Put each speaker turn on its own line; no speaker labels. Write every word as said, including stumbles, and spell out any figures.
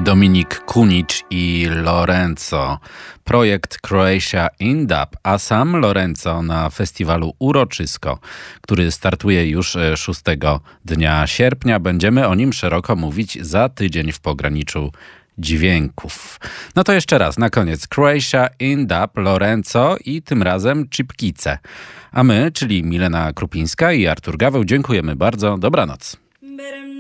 Dominik Kunicz i Lorenzo. Projekt Croatia in Dub, a sam Lorenzo na festiwalu Uroczysko, który startuje już szóstego dnia sierpnia. Będziemy o nim szeroko mówić za tydzień w pograniczu dźwięków. No to jeszcze raz, na koniec Croatia in Dub, Lorenzo i tym razem Chipkice. A my, czyli Milena Krupińska i Artur Gaweł, dziękujemy bardzo. Dobranoc.